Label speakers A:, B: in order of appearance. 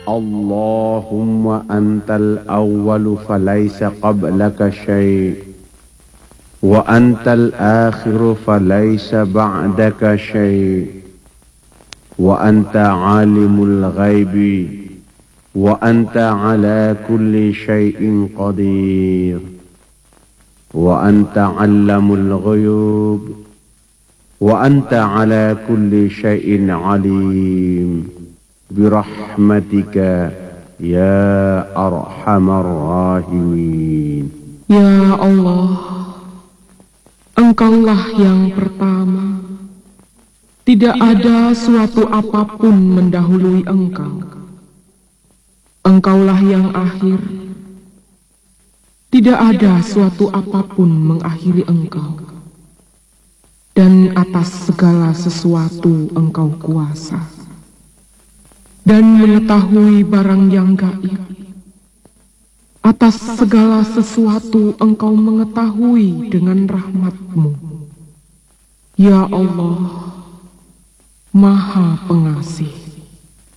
A: Allahumma antal awwalu falaysa qablaka syai' wa antal akhiru falaysa ba'daka syai' wa anta alimul ghaibi wa anta ala kulli syai'in qadir wa anta allamul ghuyub wa anta ala kulli syai'in alim birahmatika ya arhamar rahimin.
B: Ya Allah, Engkaulah yang pertama, tidak ada suatu apapun mendahului Engkau. Engkaulah yang akhir, tidak ada suatu apapun mengakhiri Engkau. Dan atas segala sesuatu Engkau kuasa, dan mengetahui barang yang gaib. Atas segala sesuatu Engkau mengetahui dengan rahmat-Mu. Ya Allah, Maha Pengasih.